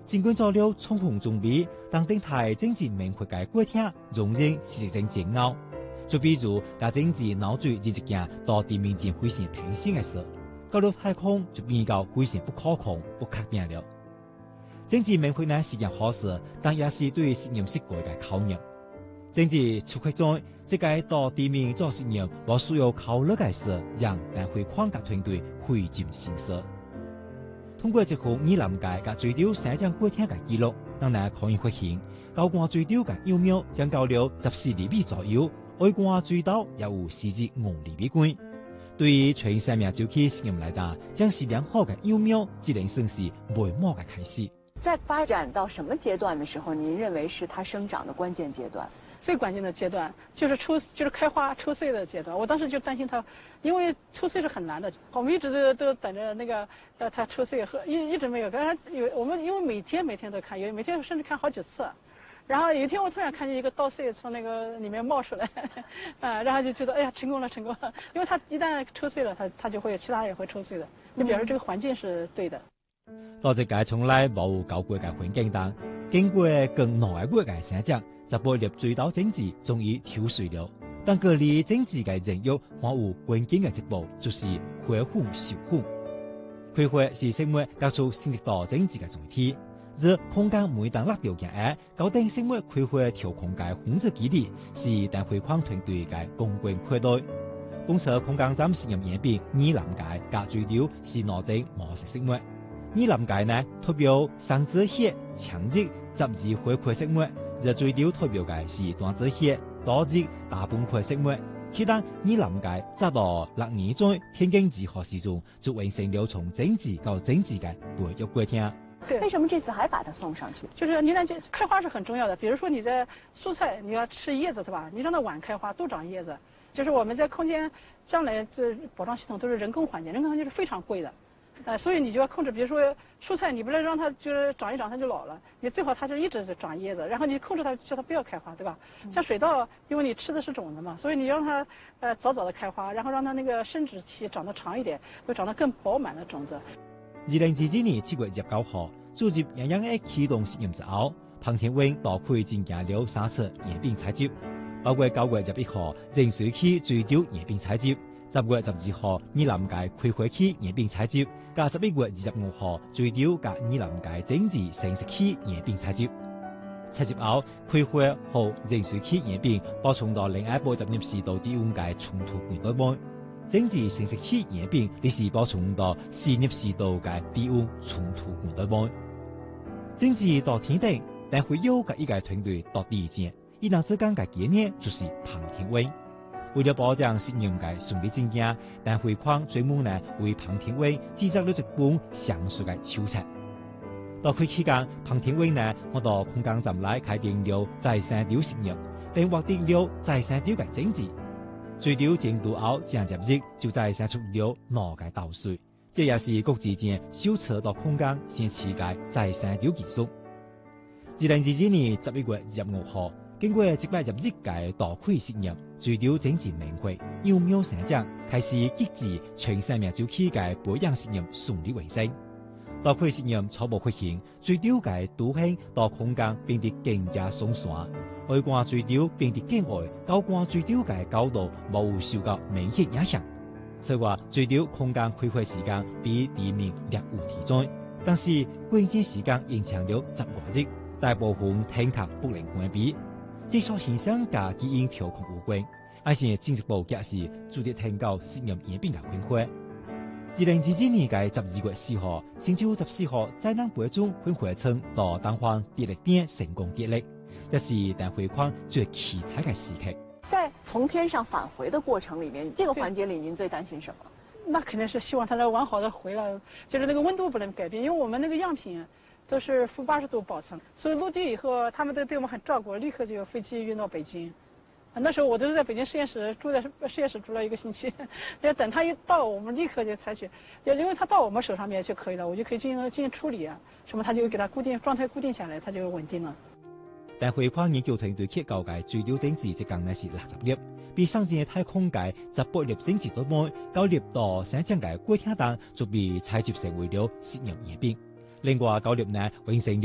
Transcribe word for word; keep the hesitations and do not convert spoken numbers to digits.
尽管早了充分準備，但等待政治明確嘅過程仍然是正煎熬。就比如，甲政治腦水日一件到地面前非常平靜嘅事，到了太空就變到非常不可控、不確定了。政治明確呢是件好事，但也是對實驗室過嘅考驗。政治出缺在，這個到地面做實驗或需要考慮嘅事，讓但會框架團隊費盡心思。通過這項二臨界甲最少生長過程嘅記錄，讓人可以發現，高官最少嘅幼苗長到了十四厘米左右，矮官最多也有四至五厘米高。對於全生命週期實驗來講，將是良好嘅幼苗，只能算是微末嘅開始。 在發展到什麼階段的時候，您認為是它生長的關鍵階段？ 最關鍵的階段就是出就是開花抽穗的階段。我當時就擔心它，因為抽穗是很難的，我們一直都都等着那個呃它抽穗和一一直沒有。剛才有我們因為每天每天都看，有每天甚至看好幾次。然後有一天我突然看見一個稻穗從那個裡面冒出來，啊，然後就覺得哎呀成功了成功了，因為它一旦抽穗了，它它就會其他也會抽穗的，就表示這個環境是對的。 到這個從來冇搞過嘅環境當，經過更耐過嘅生長，十八粒最高政治終於挑水了。但隔離政治嘅人肉，還有關鍵嘅一步，就是開花授粉。開花是生物接觸性質到政治嘅總體，而空間每當落條件下，搞定生物開花調控嘅控制機理，是但會框團隊嘅公關課題。公測空間站實驗演變二臨界甲最少是哪種模式生物？二臨界呢，代表生殖血、強熱、雜異活潑生物，而最少代表嘅是單子血、多熱、大崩潰生物。其他二臨界直到六年在天經地義時中，就完成了從政治到政治嘅培育過程。 對，為什麼這次還把它送上去？ 就是二臨界開花是很重要的，比如說你在蔬菜你要吃葉子，對吧？你讓它晚開花，多長葉子。就是我們在空間將來這保障系統都是人工環境，人工環境是非常貴的。呃，所以你就要控制，比如說蔬菜，你不能讓它就是長一長它就老了，你最好它就一直長葉子，然後你控制它，叫它不要開花，對吧？像水稻，因為你吃的是種子嘛，所以你讓它呃早早的開花，然後讓它那個生殖期長得長一點，會長得更飽滿的種子。 二零二二年七月二十九號，組織營養嘅啟動實驗之後，彭天榮到區進行了三次演變採集，包括九月二十一號淨水區最少演變採集。十月十二號，二臨界開花期演變採集；加十一月二十五號，最少加二臨界政治成熟期演變採集。採集後，開花後淨水期演變補充到另外八十入時到低溫界衝突年代內；政治成熟期演變，你是補充到四入時到界低溫衝突年代內。政治到天頂，但會有嘅一個團隊到第一件，一檔之間嘅紀念就是彭天榮。為了保障實驗嘅順利進行，但會框專門呢為彭天榮製作了一本詳述嘅手冊。到佢期間，彭天榮呢我到空間站內開定了再生鳥實驗，並獲得了再生鳥嘅證據。最鳥進度後將入日就再生出了兩個稻穗，這也是國際間首次到空間先試嘅再生鳥技術。二零二二年十一月二十五號。經過一百入日嘅大規實驗，最少整治明確，幼苗生長，開始極致全生命週期嘅培養實驗順利完成。大規實驗初步發現，最少嘅導向到空間變得更加鬆散，外觀最少變得更矮，高觀最少嘅高度冇受到明顯影響。此外，最少空間開花時間比地面略有提早，但是關鍵時間延長了十多日，大部分聽覺不能關閉。技術現象加基因調控有關，而且政治部解釋注意聽到實驗演變嘅變化。二零二二年嘅十二月四號，星期十四號在南北中分會稱到東方電力點成功跌力，這是但回框最期待嘅時刻。 在從天上返回的過程裡面，這個環節裡您最擔心什麼？ 那肯定是希望它能完好的回來，就是那個溫度不能改變，因為我們那個樣品都是負八十度保存，所以落地以後，他們都對我們很照顧，立刻就有飛機運到北京。那時候我都是在北京實驗室住在實驗室住了一個星期，要等他一到，我們立刻就採取，因為他到我們手上面就可以了，我就可以進行進行處理啊，什麼他就給他固定狀態固定下來，他就穩定了。 但回框研究團隊結構嘅最少整治即講呢是六十粒，比上次太空界十八粒整治多滿，九粒到生長嘅過程當就被採集成為了實驗演變。另外九粒呢完成了